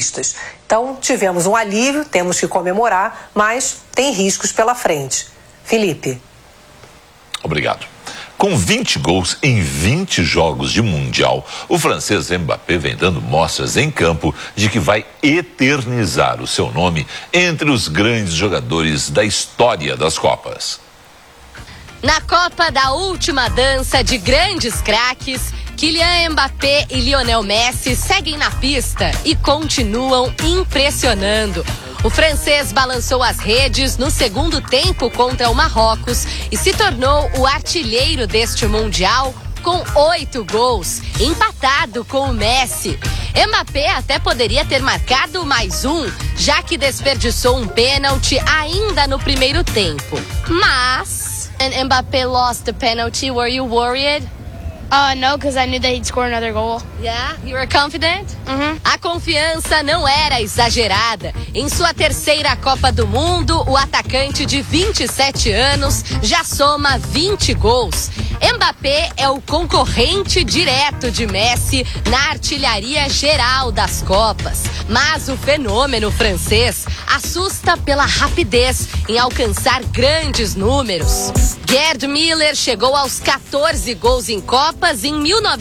conquistas. Então, tivemos um alívio, temos que comemorar, mas tem riscos pela frente. Felipe. Obrigado. Com 20 gols em 20 jogos de Mundial, o francês Mbappé vem dando mostras em campo de que vai eternizar o seu nome entre os grandes jogadores da história das Copas. Na Copa da última dança de grandes craques, Kylian Mbappé e Lionel Messi seguem na pista e continuam impressionando. O francês balançou as redes no segundo tempo contra o Marrocos e se tornou o artilheiro deste Mundial com 8 gols, empatado com o Messi. Mbappé até poderia ter marcado mais um, já que desperdiçou um pênalti ainda no primeiro tempo. Mas... And Mbappé lost the penalty. Were you worried? No, because I knew that he'd score another goal. Yeah? You were confident? Mm-hmm. A confiança não era exagerada. Em sua terceira Copa do Mundo, o atacante de 27 anos já soma 20 gols. Mbappé é o concorrente direto de Messi na artilharia geral das Copas. Mas o fenômeno francês assusta pela rapidez em alcançar grandes números. Gerd Müller chegou aos 14 gols em Copas em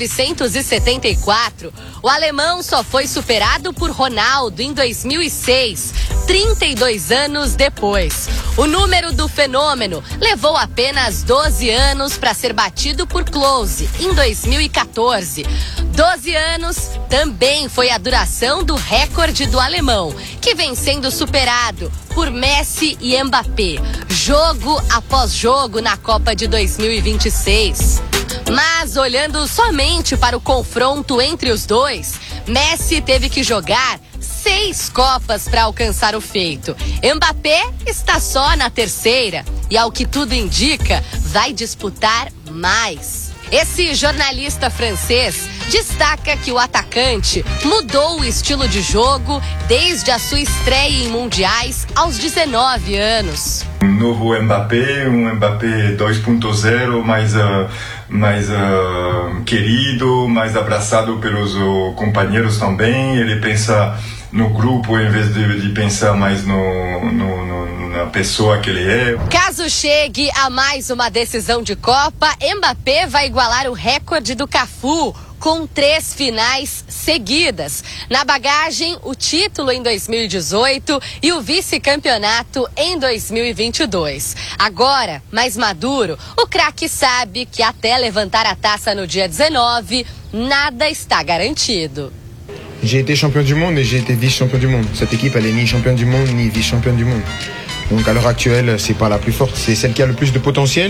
1974. O alemão só foi superado por Ronaldo em 2006, 32 anos depois. O número do fenômeno levou apenas 12 anos para ser batido por Klose em 2014. 12 anos também foi a duração do recorde do alemão, que vem sendo superado por Messi e Mbappé, jogo após jogo na Copa de 2026. Mas olhando somente para o confronto entre os dois, Messi teve que jogar 6 Copas para alcançar o feito. Mbappé está só na terceira e, ao que tudo indica, vai disputar mais. Esse jornalista francês destaca que o atacante mudou o estilo de jogo desde a sua estreia em mundiais aos 19 anos. Um novo Mbappé, um Mbappé 2.0, mais querido, mais abraçado pelos companheiros também. Ele pensa no grupo em vez de pensar mais na pessoa que ele é. Caso chegue a mais uma decisão de Copa, Mbappé vai igualar o recorde do Cafu com 3 finais seguidas. Na bagagem, o título em 2018 e o vice-campeonato em 2022. Agora, mais maduro, o craque sabe que até levantar a taça no dia 19, nada está garantido. J'ai été champion du monde et j'ai été vice-champion du monde. Cette équipe, elle est ni championne du monde ni vice-championne du monde. Donc à l'heure actuelle, c'est pas la plus forte, c'est celle qui a le plus de potentiel.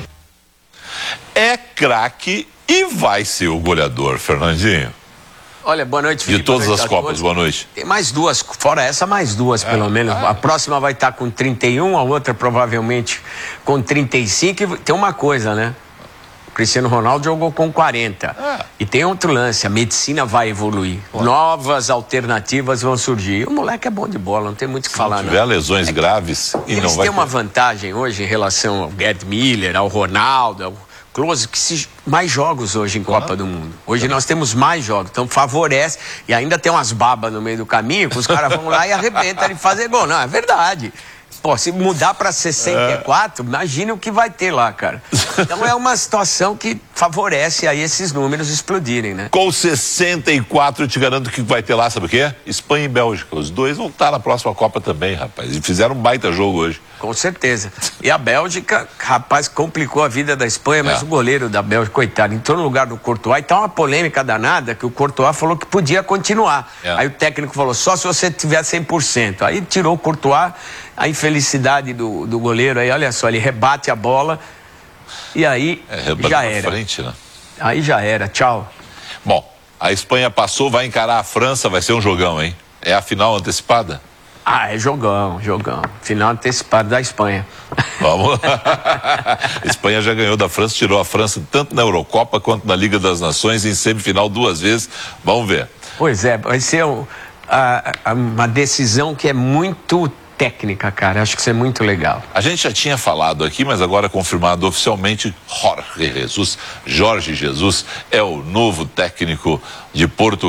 É craque e vai ser o goleador, Fernandinho. Olha, boa noite, Felipe. De todas as Copas, boa noite. Tem mais 2, fora essa, mais 2 pelo menos. A próxima vai estar com 31, a outra provavelmente com 35. E tem uma coisa, né? Cristiano Ronaldo jogou com 40. E tem outro lance, a medicina vai evoluir. Novas alternativas vão surgir. O moleque é bom de bola, não tem muito o que falar. Se tiver lesões graves e não vai... Eles têm uma vantagem hoje em relação ao Gerd Müller, ao Ronaldo, ao Klose, que mais jogos hoje em Copa do Mundo. Hoje nós temos mais jogos, então favorece. E ainda tem umas babas no meio do caminho, que os caras vão lá e arrebentam de fazer gol. Não, é verdade. Pô, se mudar para 64, imagina o que vai ter lá, cara. Então é uma situação que favorece aí esses números explodirem, né? Com 64, eu te garanto que vai ter lá, sabe o quê? Espanha e Bélgica. Os dois vão estar na próxima Copa também, rapaz. E fizeram um baita jogo hoje. Com certeza. E a Bélgica, rapaz, complicou a vida da Espanha, mas o goleiro da Bélgica, coitado, entrou no lugar do Courtois. E tá uma polêmica danada que o Courtois falou que podia continuar. Aí o técnico falou, só se você tiver 100%. Aí tirou o Courtois, a infelicidade do goleiro aí, olha só, ele rebate a bola e aí já era. Frente, né? Aí já era, tchau. Bom, a Espanha passou, vai encarar a França, vai ser um jogão, hein? É a final antecipada? É jogão. Final antecipada da Espanha. Vamos lá. A Espanha já ganhou da França, tirou a França tanto na Eurocopa quanto na Liga das Nações, em semifinal 2 vezes. Vamos ver. Pois é, vai ser uma decisão que é muito técnica, cara. Acho que isso é muito legal. A gente já tinha falado aqui, mas agora confirmado oficialmente, Jorge Jesus é o novo técnico de Portugal.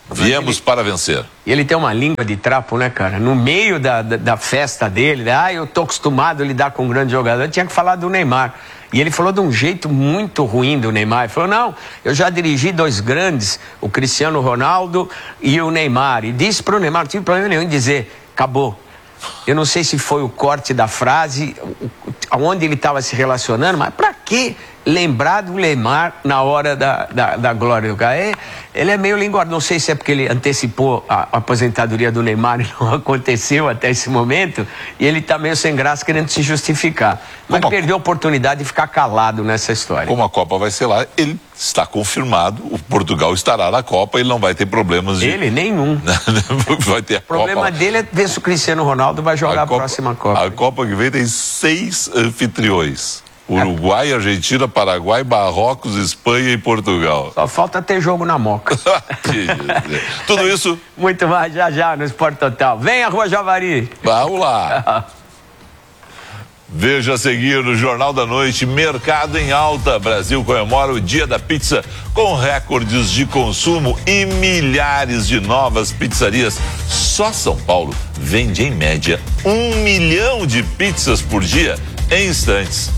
Viemos para vencer. E ele tem uma língua de trapo, né, cara? No meio da festa dele, eu tô acostumado a lidar com um grande jogador, eu tinha que falar do Neymar. E ele falou de um jeito muito ruim do Neymar. Ele falou, não, eu já dirigi 2 grandes, o Cristiano Ronaldo e o Neymar. E disse pro Neymar, não tive problema nenhum em dizer, acabou. Eu não sei se foi o corte da frase, aonde ele estava se relacionando, mas para que lembrar do Neymar na hora da glória do cara? Ele é meio linguado, não sei se é porque ele antecipou a aposentadoria do Neymar e não aconteceu até esse momento, e ele está meio sem graça querendo se justificar. Mas perdeu a oportunidade de ficar calado nessa história. Como a Copa vai ser lá, ele está confirmado, o Portugal estará na Copa, ele não vai ter problemas de... Ele, nenhum. Vai ter a Copa. O problema dele é ver se o Cristiano Ronaldo vai jogar a próxima Copa. A Copa que vem tem 6 anfitriões. Uruguai, Argentina, Paraguai, Marrocos, Espanha e Portugal. Só falta ter jogo na Moca. Tudo isso... Muito mais já no Esporte Total. Vem a Rua Javari. Vamos lá. Veja a seguir no Jornal da Noite, mercado em alta. Brasil comemora o Dia da Pizza com recordes de consumo e milhares de novas pizzarias. Só São Paulo vende em média 1 milhão de pizzas por dia em instantes.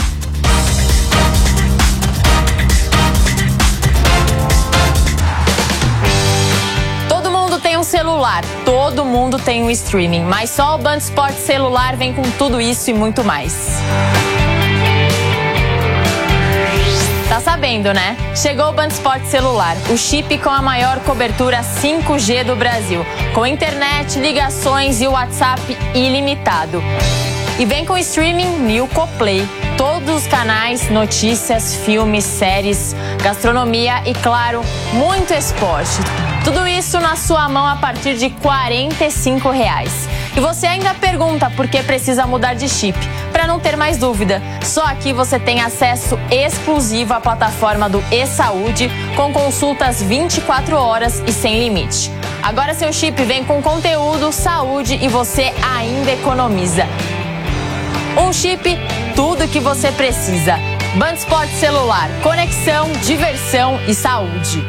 Celular, todo mundo tem um streaming, mas só o Band Esporte Celular vem com tudo isso e muito mais. Tá sabendo, né? Chegou o Band Esporte Celular, o chip com a maior cobertura 5G do Brasil, com internet, ligações e WhatsApp ilimitado. E vem com streaming Nilco Play. Todos os canais, notícias, filmes, séries, gastronomia e, claro, muito esporte. Tudo isso na sua mão a partir de R$ 45. E você ainda pergunta por que precisa mudar de chip. Para não ter mais dúvida, só aqui você tem acesso exclusivo à plataforma do eSaúde, com consultas 24 horas e sem limite. Agora seu chip vem com conteúdo, saúde e você ainda economiza. Um chip, tudo que você precisa. Band Esporte Celular, conexão, diversão e saúde.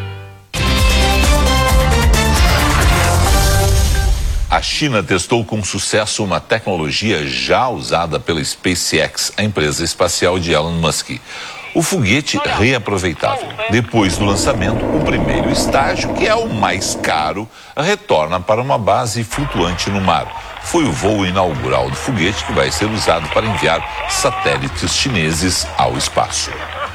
A China testou com sucesso uma tecnologia já usada pela SpaceX, a empresa espacial de Elon Musk. O foguete reaproveitável. Depois do lançamento, o primeiro estágio, que é o mais caro, retorna para uma base flutuante no mar. Foi o voo inaugural do foguete que vai ser usado para enviar satélites chineses ao espaço.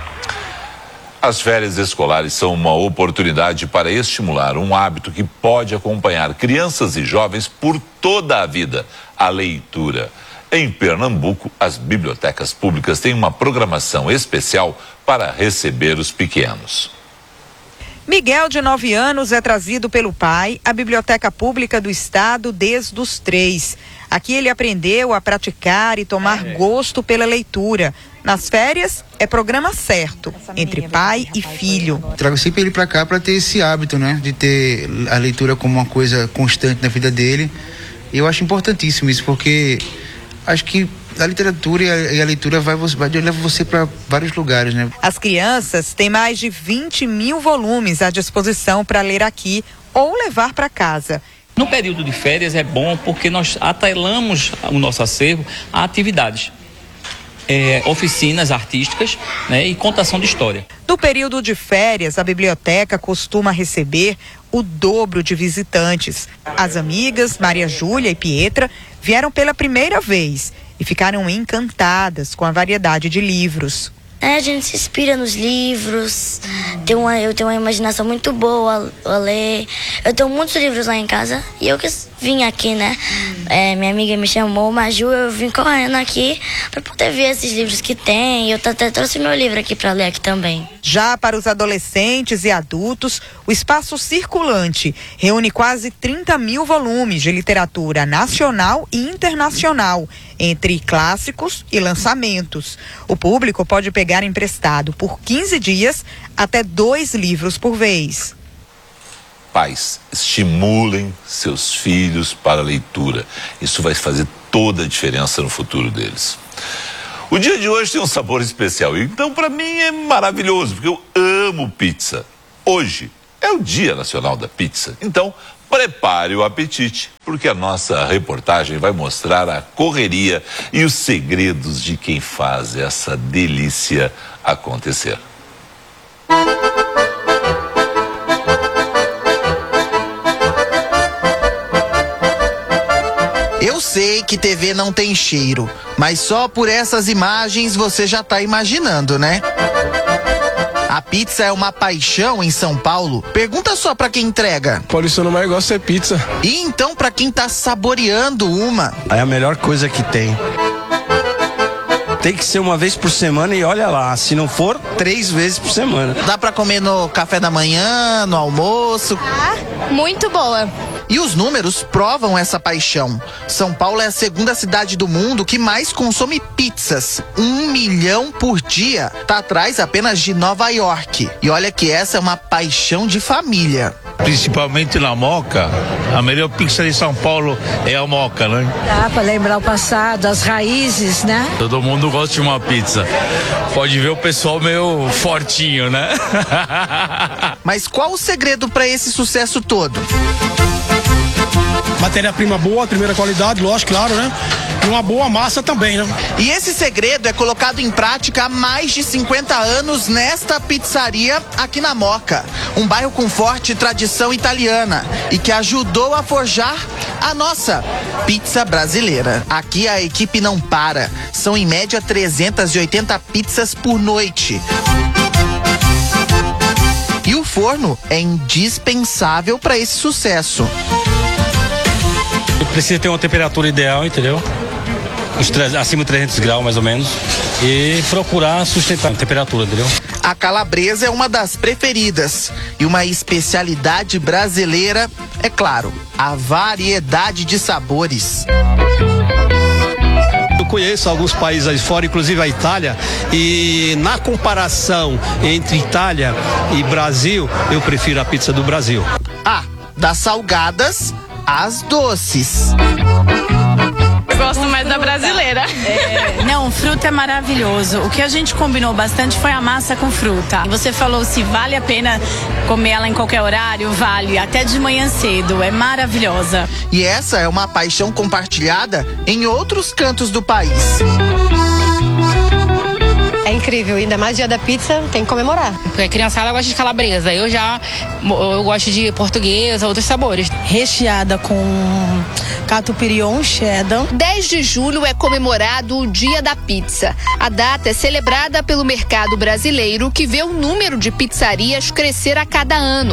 As férias escolares são uma oportunidade para estimular um hábito que pode acompanhar crianças e jovens por toda a vida: a leitura. Em Pernambuco, as bibliotecas públicas têm uma programação especial para receber os pequenos. Miguel, de 9 anos, é trazido pelo pai à Biblioteca Pública do Estado desde os 3. Aqui ele aprendeu a praticar e tomar gosto pela leitura. Nas férias, é programa certo, entre pai e filho. Trago sempre ele para cá para ter esse hábito, né? De ter a leitura como uma coisa constante na vida dele. E eu acho importantíssimo isso, porque acho que a literatura e a leitura vai levar você para vários lugares, né? As crianças têm mais de 20 mil volumes à disposição para ler aqui ou levar para casa. No período de férias é bom porque nós atrelamos o nosso acervo a atividades. Oficinas artísticas, né, e contação de história. No período de férias, a biblioteca costuma receber o dobro de visitantes. As amigas Maria Júlia e Pietra vieram pela primeira vez e ficaram encantadas com a variedade de livros. A gente se inspira nos livros, eu tenho uma imaginação muito boa a ler. Eu tenho muitos livros lá em casa e eu que vim aqui, né? Minha amiga me chamou, Maju, eu vim correndo aqui para poder ver esses livros que tem. Eu até trouxe meu livro aqui para ler aqui também. Já para os adolescentes e adultos, o Espaço Circulante reúne quase 30 mil volumes de literatura nacional e internacional, entre clássicos e lançamentos. O público pode pegar emprestado por 15 dias até 2 livros por vez. Pais, estimulem seus filhos para a leitura. Isso vai fazer toda a diferença no futuro deles. O dia de hoje tem um sabor especial, então para mim é maravilhoso, porque eu amo pizza. Hoje é o Dia Nacional da Pizza. Então, prepare o apetite, porque a nossa reportagem vai mostrar a correria e os segredos de quem faz essa delícia acontecer. Eu sei que TV não tem cheiro, mas só por essas imagens você já tá imaginando, né? A pizza é uma paixão em São Paulo. Pergunta só pra quem entrega. Paulistano mais gosta é pizza. E então pra quem tá saboreando uma. É a melhor coisa que tem. Tem que ser uma vez por semana e olha lá, se não for, 3 vezes por semana. Dá pra comer no café da manhã, no almoço? Muito boa. E os números provam essa paixão. São Paulo é a segunda cidade do mundo que mais consome pizzas. 1 milhão por dia. Tá atrás apenas de Nova York. E olha que essa é uma paixão de família. Principalmente na Moca, a melhor pizza de São Paulo é a Moca, né? Dá pra lembrar o passado, as raízes, né? Todo mundo gosta de uma pizza. Pode ver o pessoal meio fortinho, né? Mas qual o segredo para esse sucesso todo? Matéria-prima boa, primeira qualidade, lógico, claro, né? E uma boa massa também, né? E esse segredo é colocado em prática há mais de 50 anos nesta pizzaria aqui na Moca. Um bairro com forte tradição italiana e que ajudou a forjar a nossa pizza brasileira. Aqui a equipe não para. São em média 380 pizzas por noite. E o forno é indispensável para esse sucesso. Precisa ter uma temperatura ideal, entendeu? Acima de 300 graus, mais ou menos. E procurar sustentar a temperatura, entendeu? A calabresa é uma das preferidas. E uma especialidade brasileira, é claro, a variedade de sabores. Eu conheço alguns países aí fora, inclusive a Itália, e na comparação entre Itália e Brasil, eu prefiro a pizza do Brasil. Ah, das salgadas às doces. Eu gosto mais da brasileira. Não, fruta é maravilhoso. O que a gente combinou bastante foi a massa com fruta. Você falou se vale a pena comer ela em qualquer horário, vale, até de manhã cedo, é maravilhosa. E essa é uma paixão compartilhada em outros cantos do país. É incrível, ainda mais dia da pizza, tem que comemorar. Porque a criançada gosta de calabresa, eu gosto de portuguesa, outros sabores. Recheada com catupiry ou cheddar. 10 de julho é comemorado o Dia da Pizza. A data é celebrada pelo mercado brasileiro, que vê o número de pizzarias crescer a cada ano.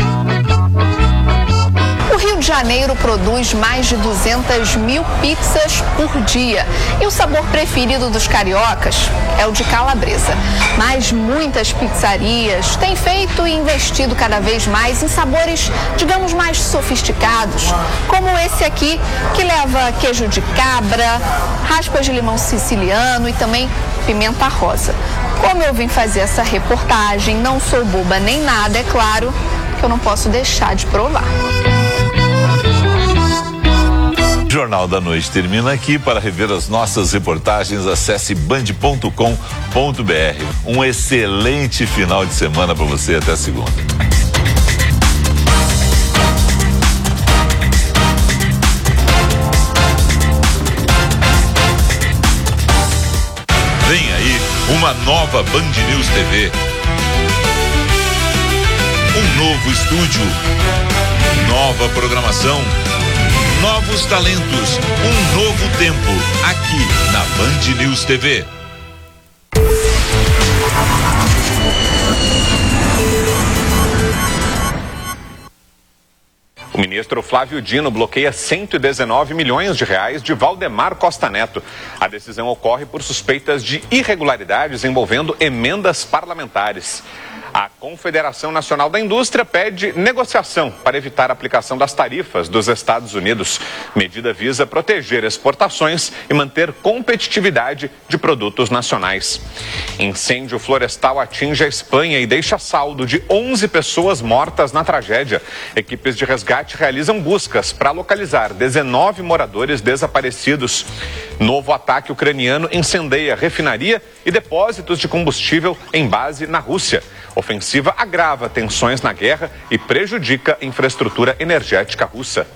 O Rio de Janeiro produz mais de 200 mil pizzas por dia. E o sabor preferido dos cariocas é o de calabresa. Mas muitas pizzarias têm feito e investido cada vez mais em sabores, digamos, mais sofisticados. Como esse aqui, que leva queijo de cabra, raspas de limão siciliano e também pimenta rosa. Como eu vim fazer essa reportagem, não sou boba nem nada, é claro que eu não posso deixar de provar. O Jornal da Noite termina aqui. Para rever as nossas reportagens, acesse band.com.br. Um excelente final de semana para você. Até segunda. Vem aí uma nova Band News TV. Um novo estúdio, nova programação, novos talentos, um novo tempo, aqui na Band News TV. O ministro Flávio Dino bloqueia 119 milhões de reais de Valdemar Costa Neto. A decisão ocorre por suspeitas de irregularidades envolvendo emendas parlamentares. A Confederação Nacional da Indústria pede negociação para evitar a aplicação das tarifas dos Estados Unidos. Medida visa proteger exportações e manter competitividade de produtos nacionais. Incêndio florestal atinge a Espanha e deixa saldo de 11 pessoas mortas na tragédia. Equipes de resgate realizam buscas para localizar 19 moradores desaparecidos. Novo ataque ucraniano incendeia refinaria e depósitos de combustível em base na Rússia. ofensiva agrava tensões na guerra e prejudica a infraestrutura energética russa.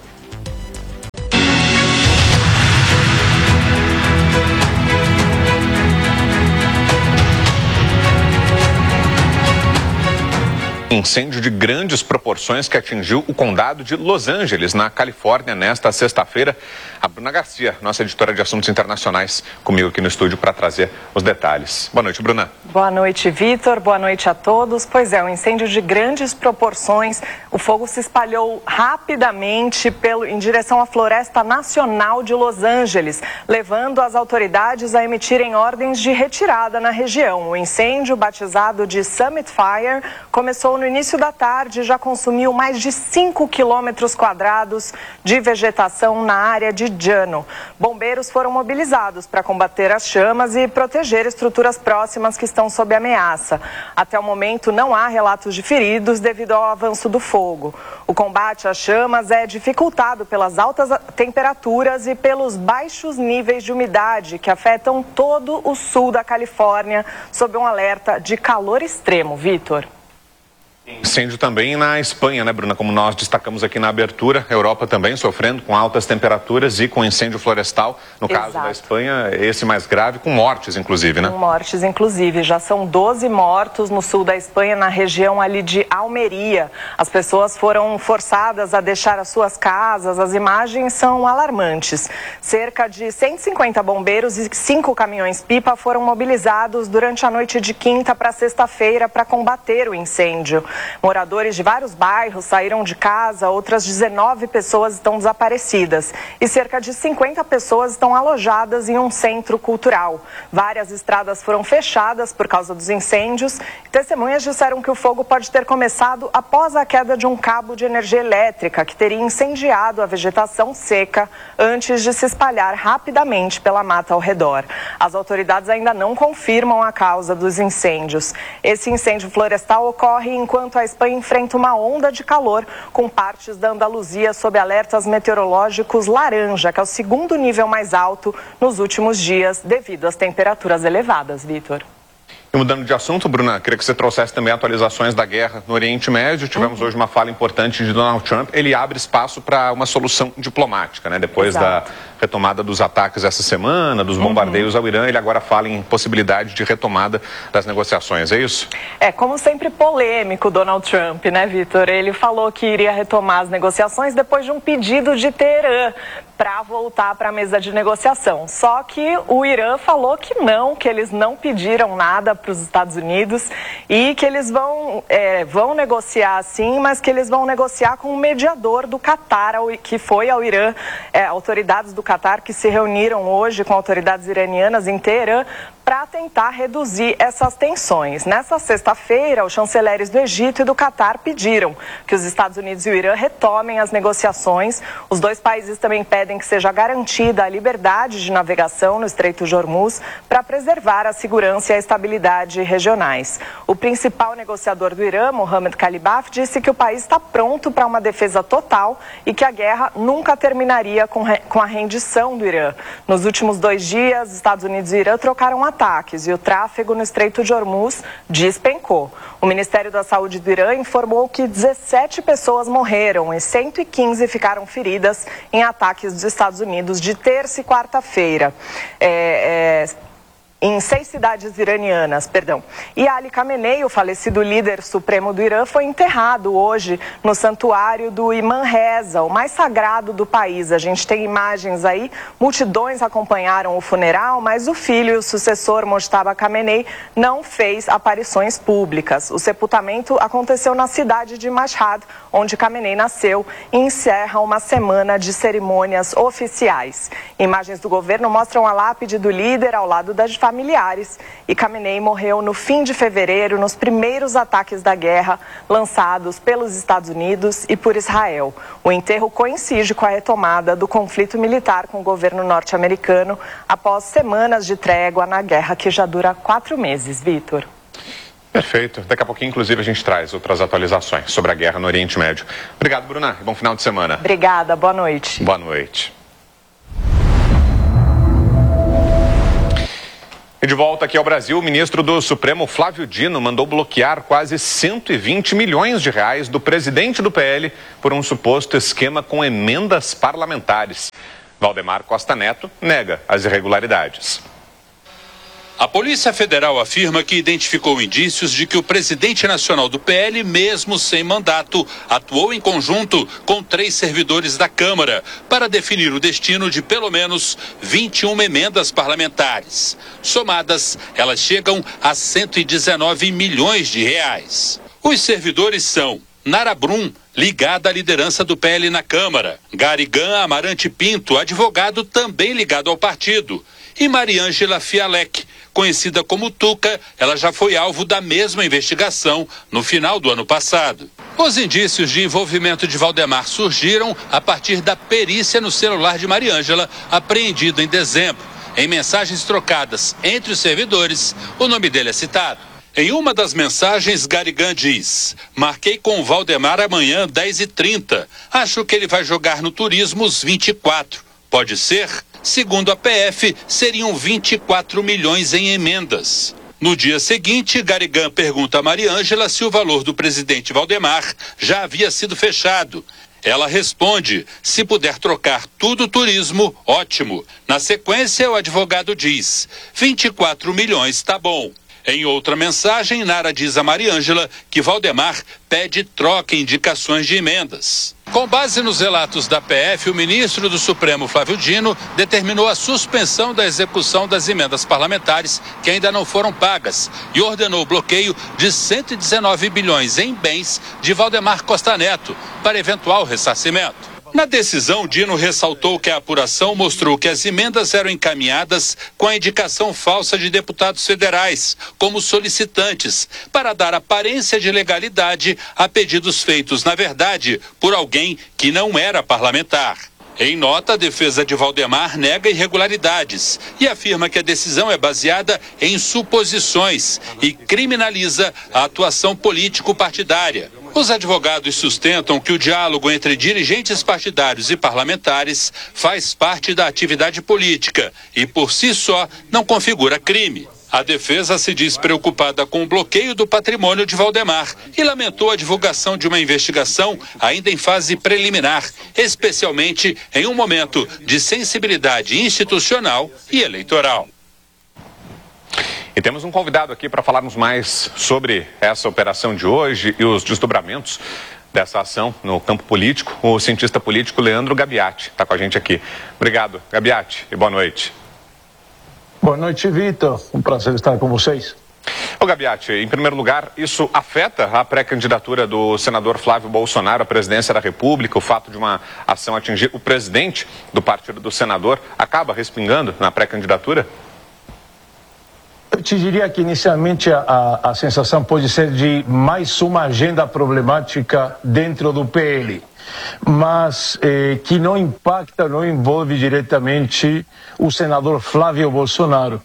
Incêndio de grandes proporções que atingiu o condado de Los Angeles, na Califórnia, nesta sexta-feira. A Bruna Garcia, nossa editora de assuntos internacionais, comigo aqui no estúdio para trazer os detalhes. Boa noite, Bruna. Boa noite, Vitor. Boa noite a todos. Pois é, um incêndio de grandes proporções. O fogo se espalhou rapidamente em direção à Floresta Nacional de Los Angeles, levando as autoridades a emitirem ordens de retirada na região. O incêndio, batizado de Summit Fire, começou no início da tarde e já consumiu mais de 5 quilômetros quadrados de vegetação na área de Llano. Bombeiros foram mobilizados para combater as chamas e proteger estruturas próximas que estão sob ameaça. Até o momento não há relatos de feridos devido ao avanço do fogo. O combate às chamas é dificultado pelas altas temperaturas e pelos baixos níveis de umidade que afetam todo o sul da Califórnia, sob um alerta de calor extremo. Vitor. Incêndio também na Espanha, né, Bruna? Como nós destacamos aqui na abertura, a Europa também sofrendo com altas temperaturas e com incêndio florestal. No caso da Espanha, esse mais grave, com mortes, inclusive, né? Com mortes, inclusive. Já são 12 mortos no sul da Espanha, na região ali de Almeria. As pessoas foram forçadas a deixar as suas casas. As imagens são alarmantes. Cerca de 150 bombeiros e 5 caminhões-pipa foram mobilizados durante a noite de quinta para sexta-feira para combater o incêndio. Moradores de vários bairros saíram de casa, outras 19 pessoas estão desaparecidas e cerca de 50 pessoas estão alojadas em um centro cultural. Várias estradas foram fechadas por causa dos incêndios. Testemunhas disseram que o fogo pode ter começado após a queda de um cabo de energia elétrica que teria incendiado a vegetação seca antes de se espalhar rapidamente pela mata ao redor. As autoridades ainda não confirmam a causa dos incêndios. Esse incêndio florestal ocorre enquanto a Espanha enfrenta uma onda de calor, com partes da Andaluzia sob alertas meteorológicos laranja, que é o segundo nível mais alto nos últimos dias, devido às temperaturas elevadas, Vitor. E mudando de assunto, Bruna, queria que você trouxesse também atualizações da guerra no Oriente Médio. Tivemos hoje uma fala importante de Donald Trump. Ele abre espaço para uma solução diplomática, né? Depois da retomada dos ataques essa semana, dos bombardeios ao Irã, ele agora fala em possibilidade de retomada das negociações, é isso? É, como sempre, polêmico Donald Trump, né, Vitor? Ele falou que iria retomar as negociações depois de um pedido de Teherã para voltar para a mesa de negociação. Só que o Irã falou que não, que eles não pediram nada para os Estados Unidos e que eles vão negociar sim, mas que eles vão negociar com o mediador do Catar, que foi ao Irã, autoridades do Catar que se reuniram hoje com autoridades iranianas em Teherã para tentar reduzir essas tensões. Nessa sexta-feira, os chanceleres do Egito e do Catar pediram que os Estados Unidos e o Irã retomem as negociações. Os dois países também pedem que seja garantida a liberdade de navegação no Estreito de Hormuz para preservar a segurança e a estabilidade regionais. O principal negociador do Irã, Mohammad Khalibaf, disse que o país está pronto para uma defesa total e que a guerra nunca terminaria com a rendição do Irã. Nos últimos 2 dias, Estados Unidos e Irã trocaram ataques e o tráfego no Estreito de Hormuz despencou. O Ministério da Saúde do Irã informou que 17 pessoas morreram e 115 ficaram feridas em ataques dos Estados Unidos de terça e quarta-feira. Em 6 cidades iranianas, E Ali Khamenei, o falecido líder supremo do Irã, foi enterrado hoje no santuário do Imam Reza, o mais sagrado do país. A gente tem imagens aí, multidões acompanharam o funeral, mas o filho e o sucessor, Mojtaba Khamenei, não fez aparições públicas. O sepultamento aconteceu na cidade de Mashhad, onde Khamenei nasceu, e encerra uma semana de cerimônias oficiais. Imagens do governo mostram a lápide do líder ao lado das familiares. E Khamenei morreu no fim de fevereiro, nos primeiros ataques da guerra lançados pelos Estados Unidos e por Israel. O enterro coincide com a retomada do conflito militar com o governo norte-americano após semanas de trégua na guerra que já dura 4 meses, Vitor. Perfeito. Daqui a pouquinho, inclusive, a gente traz outras atualizações sobre a guerra no Oriente Médio. Obrigado, Bruna. Bom final de semana. Obrigada. Boa noite. Boa noite. E de volta aqui ao Brasil, o ministro do Supremo, Flávio Dino, mandou bloquear quase 120 milhões de reais do presidente do PL por um suposto esquema com emendas parlamentares. Valdemar Costa Neto nega as irregularidades. A Polícia Federal afirma que identificou indícios de que o presidente nacional do PL, mesmo sem mandato, atuou em conjunto com 3 servidores da Câmara para definir o destino de pelo menos 21 emendas parlamentares. Somadas, elas chegam a 119 milhões de reais. Os servidores são Nara Brum, ligada à liderança do PL na Câmara; Garigan Amarante Pinto, advogado também ligado ao partido; e Mariângela Fialec, conhecida como Tuca, ela já foi alvo da mesma investigação no final do ano passado. Os indícios de envolvimento de Valdemar surgiram a partir da perícia no celular de Mariângela, apreendido em dezembro. Em mensagens trocadas entre os servidores, o nome dele é citado. Em uma das mensagens, Garigan diz: marquei com o Valdemar amanhã 10h30. Acho que ele vai jogar no Turismo os 24. Pode ser? Segundo a PF, seriam 24 milhões em emendas. No dia seguinte, Garigan pergunta a Mariângela se o valor do presidente Valdemar já havia sido fechado. Ela responde: se puder trocar tudo turismo, ótimo. Na sequência, o advogado diz: 24 milhões tá bom. Em outra mensagem, Nara diz a Mariângela que Valdemar pede troca em indicações de emendas. Com base nos relatos da PF, o ministro do Supremo, Flávio Dino, determinou a suspensão da execução das emendas parlamentares que ainda não foram pagas e ordenou o bloqueio de 119 bilhões em bens de Valdemar Costa Neto para eventual ressarcimento. Na decisão, Dino ressaltou que a apuração mostrou que as emendas eram encaminhadas com a indicação falsa de deputados federais como solicitantes, para dar aparência de legalidade a pedidos feitos, na verdade, por alguém que não era parlamentar. Em nota, a defesa de Valdemar nega irregularidades e afirma que a decisão é baseada em suposições e criminaliza a atuação político-partidária. Os advogados sustentam que o diálogo entre dirigentes partidários e parlamentares faz parte da atividade política e, por si só, não configura crime. A defesa se diz preocupada com o bloqueio do patrimônio de Valdemar e lamentou a divulgação de uma investigação ainda em fase preliminar, especialmente em um momento de sensibilidade institucional e eleitoral. E temos um convidado aqui para falarmos mais sobre essa operação de hoje e os desdobramentos dessa ação no campo político. O cientista político Leandro Gabiati está com a gente aqui. Obrigado, Gabiati, e boa noite. Boa noite, Vitor. Um prazer estar com vocês. Ô Gabiati, em primeiro lugar, isso afeta a pré-candidatura do senador Flávio Bolsonaro à presidência da República? O fato de uma ação atingir o presidente do partido do senador acaba respingando na pré-candidatura? Eu te diria que inicialmente a sensação pode ser de mais uma agenda problemática dentro do PL, mas que não impacta, não envolve diretamente o senador Flávio Bolsonaro.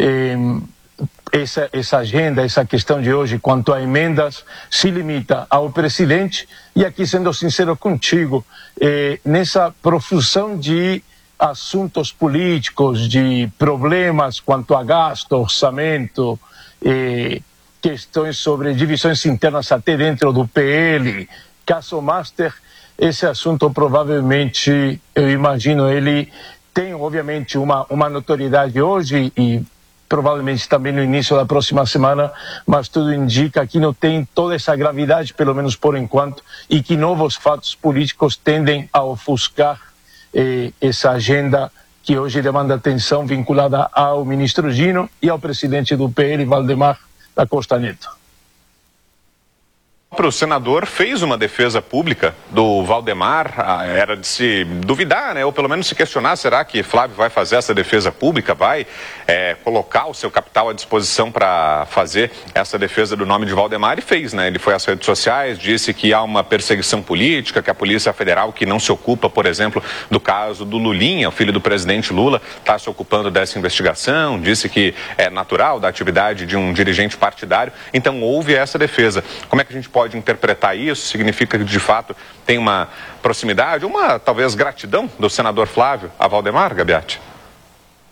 Essa agenda, essa questão de hoje quanto a emendas se limita ao presidente e aqui, sendo sincero contigo, nessa profusão de assuntos políticos, de problemas quanto a gasto, orçamento, questões sobre divisões internas até dentro do PL, caso Master, esse assunto provavelmente, eu imagino, ele tem obviamente uma notoriedade hoje e provavelmente também no início da próxima semana, mas tudo indica que não tem toda essa gravidade, pelo menos por enquanto, e que novos fatos políticos tendem a ofuscar essa agenda que hoje demanda atenção vinculada ao ministro Dino e ao presidente do PL, Valdemar da Costa Neto. O senador fez uma defesa pública do Valdemar, era de se duvidar, né? Ou pelo menos se questionar, será que Flávio vai fazer essa defesa pública, vai colocar o seu capital à disposição para fazer essa defesa do nome de Valdemar, e fez, né? Ele foi às redes sociais, disse que há uma perseguição política, que a Polícia Federal, que não se ocupa, por exemplo, do caso do Lulinha, o filho do presidente Lula, está se ocupando dessa investigação, disse que é natural da atividade de um dirigente partidário, então houve essa defesa. Como é que a gente pode interpretar isso? Significa que de fato tem uma proximidade, uma talvez gratidão do senador Flávio a Valdemar, Gabiati?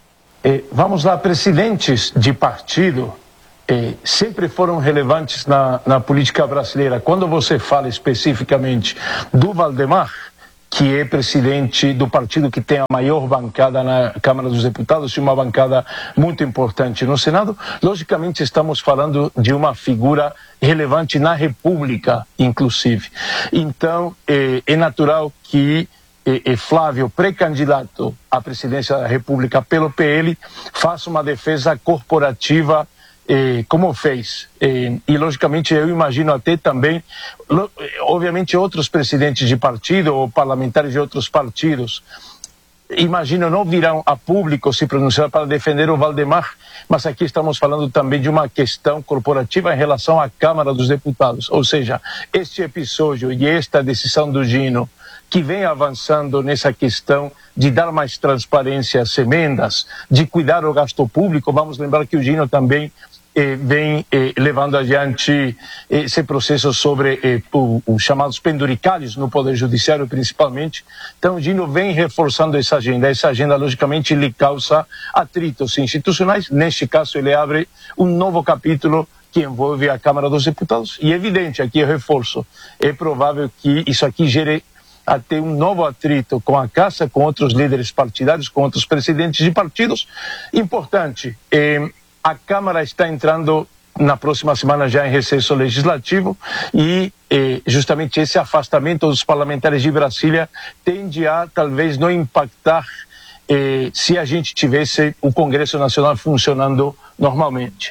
Vamos lá, presidentes de partido sempre foram relevantes na política brasileira. Quando você fala especificamente do Valdemar, que é presidente do partido que tem a maior bancada na Câmara dos Deputados e uma bancada muito importante no Senado, logicamente estamos falando de uma figura relevante na República, inclusive. Então, é natural que Flávio, pré-candidato à presidência da República pelo PL, faça uma defesa corporativa como fez. E, logicamente, eu imagino até também, obviamente, outros presidentes de partido ou parlamentares de outros partidos, imagino, não virão a público se pronunciar para defender o Valdemar, mas aqui estamos falando também de uma questão corporativa em relação à Câmara dos Deputados. Ou seja, este episódio e esta decisão do Gino, que vem avançando nessa questão de dar mais transparência às emendas, de cuidar do gasto público. Vamos lembrar que o Gino também vem levando adiante esse processo sobre os chamados penduricalhos no Poder Judiciário, principalmente. Então, o Gino vem reforçando essa agenda. Essa agenda, logicamente, lhe causa atritos institucionais. Neste caso, ele abre um novo capítulo que envolve a Câmara dos Deputados. E é evidente, aqui eu reforço, é provável que isso aqui gere até um novo atrito com a Casa, com outros líderes partidários, com outros presidentes de partidos. Importante, a Câmara está entrando na próxima semana já em recesso legislativo e justamente esse afastamento dos parlamentares de Brasília tende a talvez não impactar se a gente tivesse o Congresso Nacional funcionando normalmente.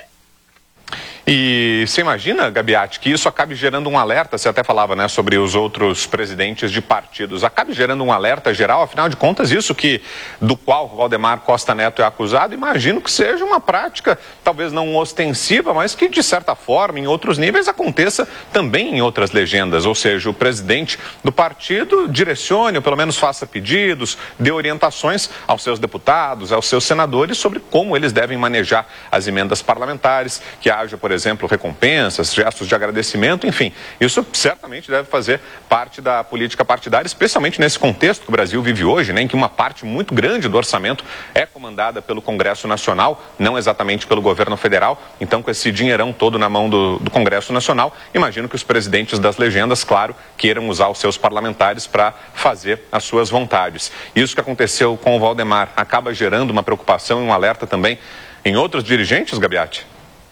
E você imagina, Gabiati, que isso acabe gerando um alerta, você até falava, né, sobre os outros presidentes de partidos, acabe gerando um alerta geral, afinal de contas, isso do qual Valdemar Costa Neto é acusado, imagino que seja uma prática, talvez não ostensiva, mas que de certa forma, em outros níveis, aconteça também em outras legendas, ou seja, o presidente do partido direcione, ou pelo menos faça pedidos, dê orientações aos seus deputados, aos seus senadores sobre como eles devem manejar as emendas parlamentares, que haja, por exemplo, recompensas, gestos de agradecimento, enfim, isso certamente deve fazer parte da política partidária, especialmente nesse contexto que o Brasil vive hoje, né, em que uma parte muito grande do orçamento é comandada pelo Congresso Nacional, não exatamente pelo governo federal. Então, com esse dinheirão todo na mão do Congresso Nacional, imagino que os presidentes das legendas, claro, queiram usar os seus parlamentares para fazer as suas vontades. Isso que aconteceu com o Valdemar acaba gerando uma preocupação e um alerta também em outros dirigentes, Gabiati?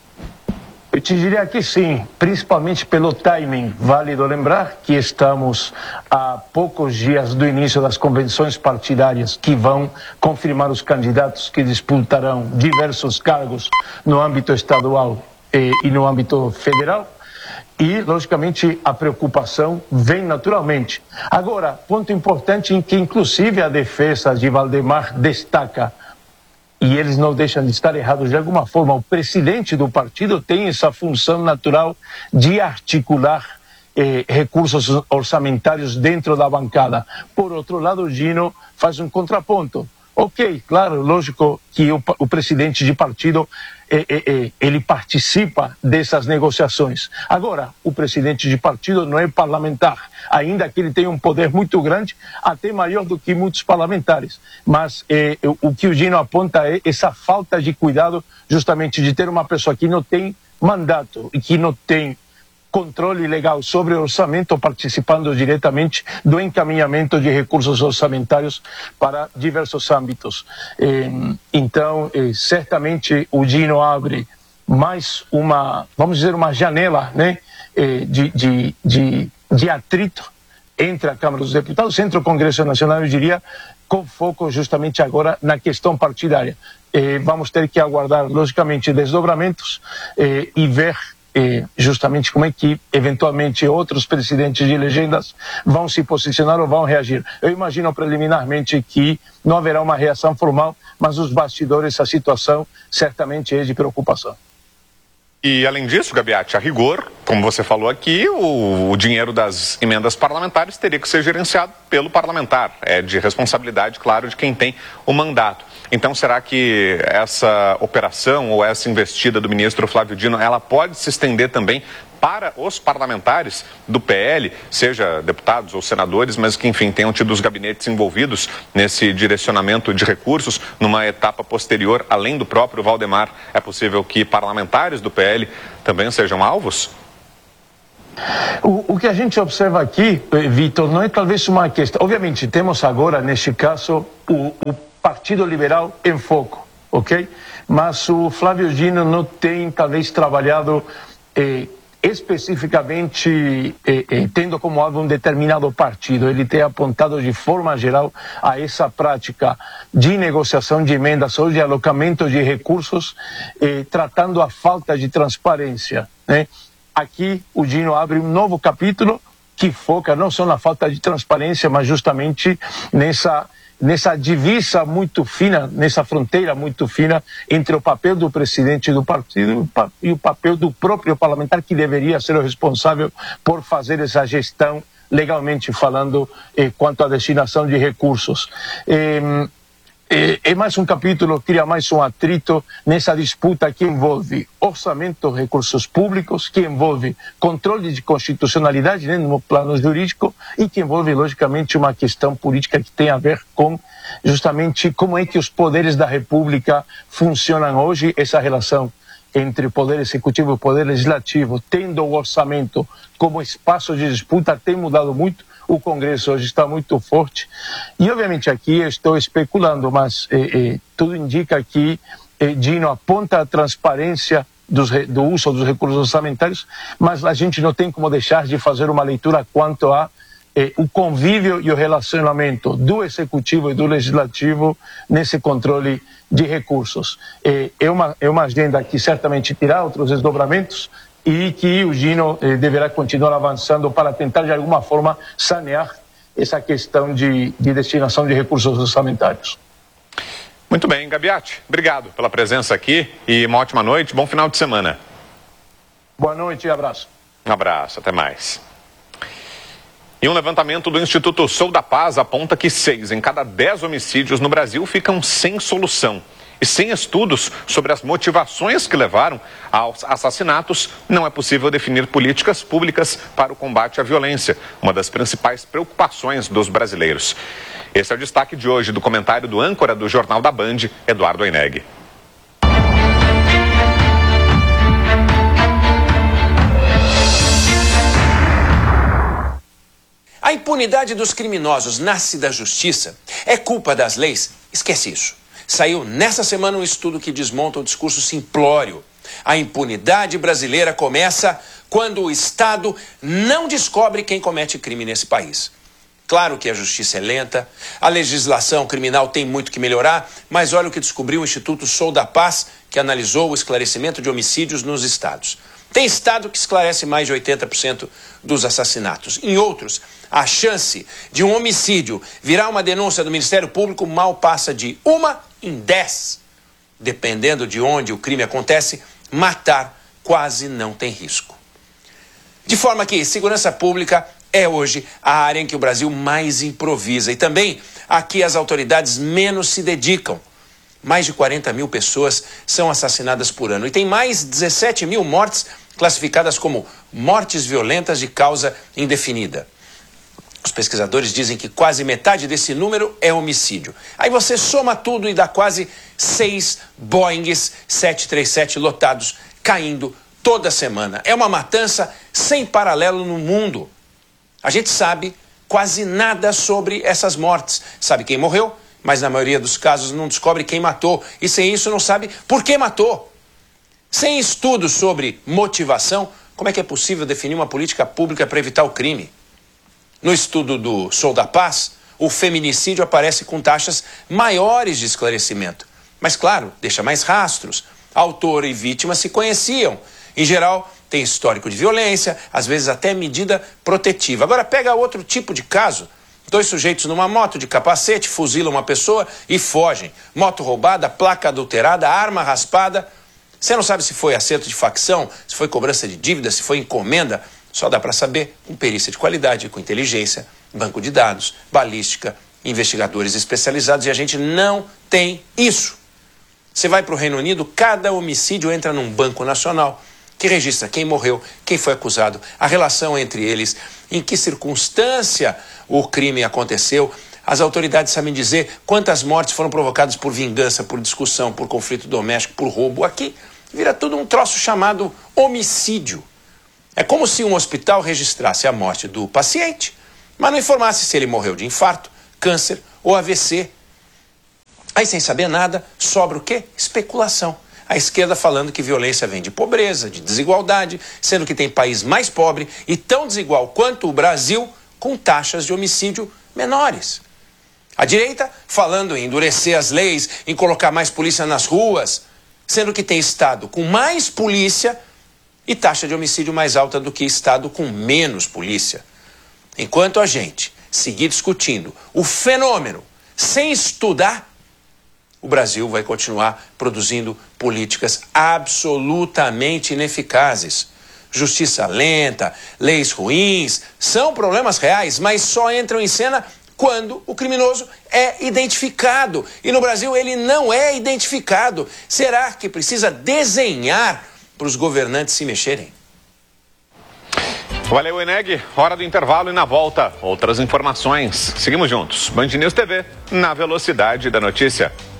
Eu te diria que sim, principalmente pelo timing. Válido lembrar que estamos a poucos dias do início das convenções partidárias que vão confirmar os candidatos que disputarão diversos cargos no âmbito estadual e no âmbito federal. E, logicamente, a preocupação vem naturalmente. Agora, ponto importante em que, inclusive, a defesa de Valdemar destaca, e eles não deixam de estar errados de alguma forma, o presidente do partido tem essa função natural de articular recursos orçamentários dentro da bancada. Por outro lado, o Gino faz um contraponto. Ok, claro, lógico que o presidente de partido, ele participa dessas negociações. Agora, o presidente de partido não é parlamentar, ainda que ele tenha um poder muito grande, até maior do que muitos parlamentares. Mas o que o Gino aponta é essa falta de cuidado, justamente de ter uma pessoa que não tem mandato e que não tem controle legal sobre o orçamento, participando diretamente do encaminhamento de recursos orçamentários para diversos âmbitos. Então, certamente o Gino abre mais uma, vamos dizer, uma janela, né, de atrito entre a Câmara dos Deputados, entre o Congresso Nacional, eu diria, com foco justamente agora na questão partidária. Vamos ter que aguardar, logicamente, desdobramentos e ver justamente como é que eventualmente outros presidentes de legendas vão se posicionar ou vão reagir. Eu imagino preliminarmente que não haverá uma reação formal, mas nos bastidores a situação certamente é de preocupação. E além disso, Gabiati, a rigor, como você falou aqui, o dinheiro das emendas parlamentares teria que ser gerenciado pelo parlamentar. É de responsabilidade, claro, de quem tem o mandato. Então, será que essa operação ou essa investida do ministro Flávio Dino, ela pode se estender também para os parlamentares do PL, seja deputados ou senadores, mas que, enfim, tenham tido os gabinetes envolvidos nesse direcionamento de recursos numa etapa posterior, além do próprio Valdemar. É possível que parlamentares do PL também sejam alvos? O que a gente observa aqui, Vitor, não é talvez uma questão... Obviamente, temos agora, neste caso, o Partido Liberal em foco, ok? Mas o Flávio Dino não tem, talvez, trabalhado especificamente tendo como alvo um determinado partido. Ele tem apontado de forma geral a essa prática de negociação de emendas ou de alocamento de recursos, tratando a falta de transparência, né? Aqui o Dino abre um novo capítulo que foca não só na falta de transparência, mas justamente nessa divisa muito fina, nessa fronteira muito fina entre o papel do presidente do partido e o papel do próprio parlamentar, que deveria ser o responsável por fazer essa gestão, legalmente falando, quanto à destinação de recursos. É mais um capítulo, cria mais um atrito nessa disputa que envolve orçamento, recursos públicos, que envolve controle de constitucionalidade, né, no plano jurídico, e que envolve, logicamente, uma questão política que tem a ver com justamente como é que os poderes da República funcionam hoje, essa relação entre o poder executivo e o poder legislativo, tendo o orçamento como espaço de disputa, tem mudado muito. O Congresso hoje está muito forte e, obviamente, aqui eu estou especulando, mas tudo indica que Dino aponta a transparência do uso dos recursos orçamentários, mas a gente não tem como deixar de fazer uma leitura quanto a o convívio e o relacionamento do Executivo e do Legislativo nesse controle de recursos. É uma agenda que certamente terá outros desdobramentos e que o Dino deverá continuar avançando para tentar, de alguma forma, sanear essa questão de destinação de recursos orçamentários. Muito bem, Gabiati, obrigado pela presença aqui e uma ótima noite, bom final de semana. Boa noite e abraço. Um abraço, até mais. E um levantamento do Instituto Sou da Paz aponta que 6 em cada 10 homicídios no Brasil ficam sem solução. E sem estudos sobre as motivações que levaram aos assassinatos, não é possível definir políticas públicas para o combate à violência, uma das principais preocupações dos brasileiros. Esse é o destaque de hoje do comentário do âncora do Jornal da Band, Eduardo Oineg. A impunidade dos criminosos nasce da justiça? É culpa das leis? Esquece isso. Saiu nessa semana um estudo que desmonta o discurso simplório. A impunidade brasileira começa quando o Estado não descobre quem comete crime nesse país. Claro que a justiça é lenta, a legislação criminal tem muito que melhorar, mas olha o que descobriu o Instituto Sou da Paz, que analisou o esclarecimento de homicídios nos estados. Tem estado que esclarece mais de 80% dos assassinatos. Em outros, a chance de um homicídio virar uma denúncia do Ministério Público mal passa de 1 em 10. Dependendo de onde o crime acontece, matar quase não tem risco. De forma que segurança pública é hoje a área em que o Brasil mais improvisa e também a que as autoridades menos se dedicam. Mais de 40 mil pessoas são assassinadas por ano e tem mais 17 mil mortes classificadas como mortes violentas de causa indefinida. Os pesquisadores dizem que quase metade desse número é homicídio. Aí você soma tudo e dá quase 6 Boeings 737 lotados caindo toda semana. É uma matança sem paralelo no mundo. A gente sabe quase nada sobre essas mortes. Sabe quem morreu, mas na maioria dos casos não descobre quem matou. E sem isso não sabe por que matou. Sem estudos sobre motivação, como é que é possível definir uma política pública para evitar o crime? No estudo do Sou da Paz, o feminicídio aparece com taxas maiores de esclarecimento. Mas, claro, deixa mais rastros. Autor e vítima se conheciam. Em geral, tem histórico de violência, às vezes até medida protetiva. Agora pega outro tipo de caso. 2 sujeitos numa moto de capacete, fuzilam uma pessoa e fogem. Moto roubada, placa adulterada, arma raspada. Você não sabe se foi acerto de facção, se foi cobrança de dívida, se foi encomenda. Só dá para saber com perícia de qualidade, com inteligência, banco de dados, balística, investigadores especializados, e a gente não tem isso. Você vai para o Reino Unido, cada homicídio entra num banco nacional que registra quem morreu, quem foi acusado, a relação entre eles, em que circunstância o crime aconteceu. As autoridades sabem dizer quantas mortes foram provocadas por vingança, por discussão, por conflito doméstico, por roubo. Aqui vira tudo um troço chamado homicídio. É como se um hospital registrasse a morte do paciente, mas não informasse se ele morreu de infarto, câncer ou AVC. Aí, sem saber nada, sobra o quê? Especulação. A esquerda falando que violência vem de pobreza, de desigualdade, sendo que tem país mais pobre e tão desigual quanto o Brasil, com taxas de homicídio menores. A direita falando em endurecer as leis, em colocar mais polícia nas ruas, sendo que tem estado com mais polícia e taxa de homicídio mais alta do que estado com menos polícia. Enquanto a gente seguir discutindo o fenômeno sem estudar, o Brasil vai continuar produzindo políticas absolutamente ineficazes. Justiça lenta, leis ruins, são problemas reais, mas só entram em cena quando o criminoso é identificado. E no Brasil ele não é identificado. Será que precisa desenhar para os governantes se mexerem? Valeu, Eneg. Hora do intervalo e na volta, outras informações. Seguimos juntos. Band News TV, na velocidade da notícia.